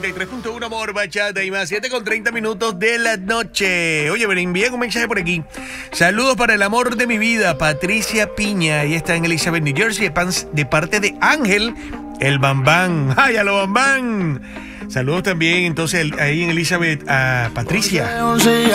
93.1 Amor, Bachata y más. 7:30 de la noche. Oye, me envían un mensaje por aquí. Saludos para el amor de mi vida, Patricia Piña. Ahí está en Elizabeth, New Jersey, de parte de Ángel, el Bambán. ¡Ay, a lo Bambán! Saludos también, entonces, ahí en Elizabeth, a Patricia.